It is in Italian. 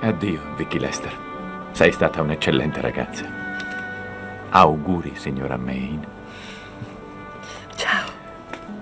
Addio, Vicky Lester. Sei stata un'eccellente ragazza. Auguri, signora Maine.